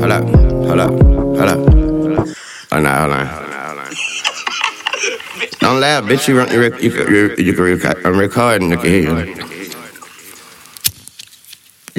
Hold up. Hold on. Don't laugh, bitch. I'm recording. I can hear you.